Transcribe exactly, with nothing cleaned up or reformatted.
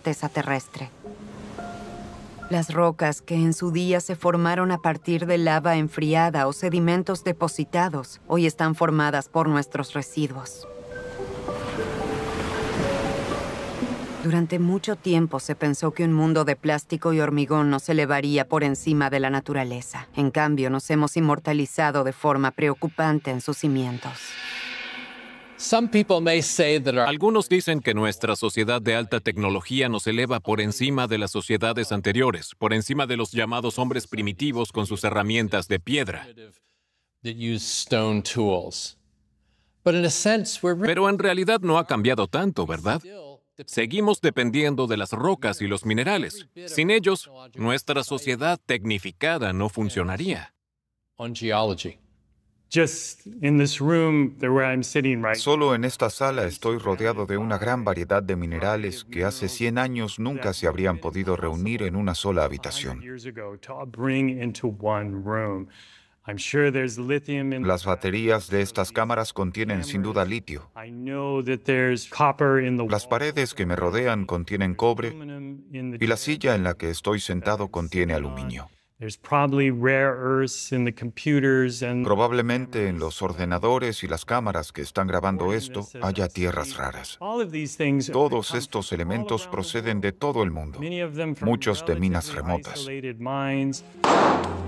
corteza terrestre. Las rocas que en su día se formaron a partir de lava enfriada o sedimentos depositados, hoy están formadas por nuestros residuos. Durante mucho tiempo se pensó que un mundo de plástico y hormigón nos elevaría por encima de la naturaleza. En cambio, nos hemos inmortalizado de forma preocupante en sus cimientos. Algunos dicen que nuestra sociedad de alta tecnología nos eleva por encima de las sociedades anteriores, por encima de los llamados hombres primitivos con sus herramientas de piedra. Pero en realidad no ha cambiado tanto, ¿verdad? Seguimos dependiendo de las rocas y los minerales. Sin ellos, nuestra sociedad tecnificada no funcionaría. Solo en esta sala estoy rodeado de una gran variedad de minerales que hace cien años nunca se habrían podido reunir en una sola habitación. Las baterías de estas cámaras contienen sin duda litio. Las paredes que me rodean contienen cobre y la silla en la que estoy sentado contiene aluminio. Probablemente en los ordenadores y las cámaras que están grabando esto haya tierras raras. Todos estos elementos proceden de todo el mundo, muchos de minas remotas.